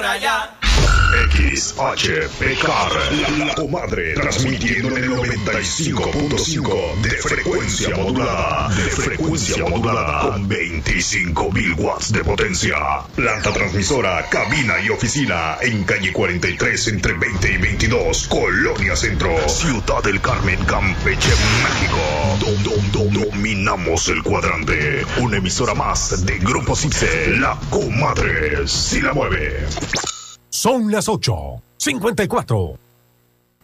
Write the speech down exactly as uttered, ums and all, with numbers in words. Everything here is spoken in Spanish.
allá. X H P K R, la, la comadre, transmitiendo en el noventa y cinco punto cinco de frecuencia modulada, de frecuencia modulada, con veinticinco mil watts de potencia. Planta transmisora, cabina y oficina, en calle cuarenta y tres, entre veinte y veintidós, Colonia Centro, Ciudad del Carmen, Campeche, México. Dom, dom, dom, dominamos el cuadrante. Una emisora más de Grupo Cipse, la comadre, si la mueve. Son las ocho cincuenta y cuatro.